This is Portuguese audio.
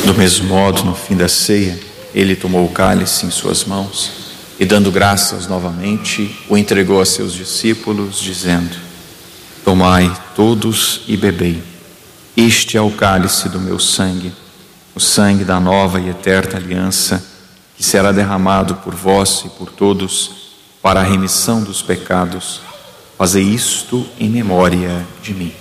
Do mesmo modo, no fim da ceia, ele tomou o cálice em suas mãos e, dando graças novamente, o entregou a seus discípulos, dizendo: tomai todos e bebei. Este é o cálice do meu sangue, o sangue da nova e eterna aliança, que será derramado por vós e por todos para a remissão dos pecados. Fazei isto em memória de mim.